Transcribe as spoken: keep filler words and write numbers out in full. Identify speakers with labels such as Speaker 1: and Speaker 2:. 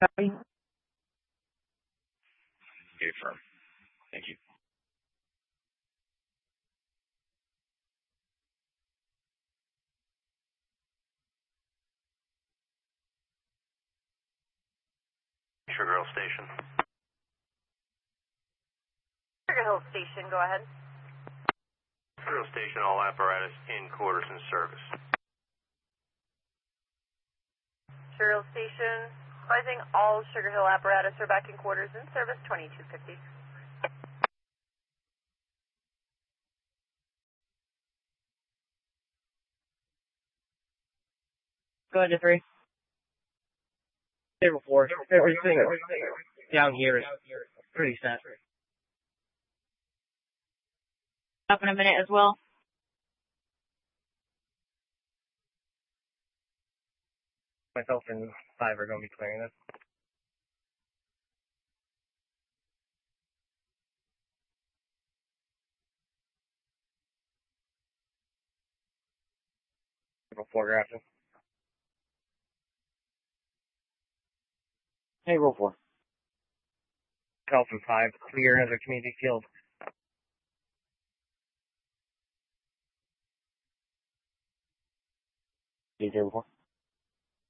Speaker 1: Copy.
Speaker 2: Okay, firm. Thank you.
Speaker 3: Sugar Hill Station.
Speaker 4: Sugar Hill Station, go ahead.
Speaker 3: Sugar Hill Station, all apparatus in quarters in service.
Speaker 4: Sugar Hill Station, advising all Sugar Hill apparatus are back in quarters in service, twenty-two fifty.
Speaker 1: Go ahead to three. Table four. Everything down here is pretty set.
Speaker 5: Up in a minute as well.
Speaker 1: Myself and five are going to be clearing this. Table four, Grafton. Hey, roll four. Myself and five clear as a community field. D J four.